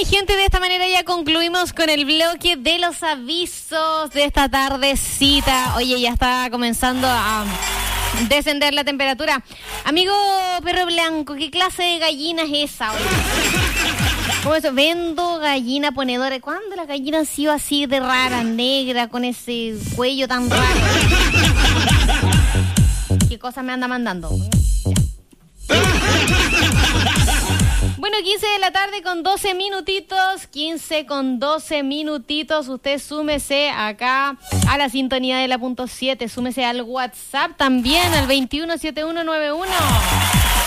gente, de esta manera ya concluimos con el bloque de los avisos de esta tardecita. Oye, ya está comenzando a descender la temperatura. Amigo Perro Blanco, ¿qué clase de gallina es esa? Oye? ¿Cómo eso? Vendo gallina ponedora. ¿Cuándo la gallina ha sido así de rara, negra, con ese cuello tan raro? ¿Qué cosa me anda mandando? Bueno, 15 de la tarde con 12 minutitos, 15 con 12 minutitos, usted súmese acá a la sintonía de la .7, súmese al WhatsApp también, al 217191.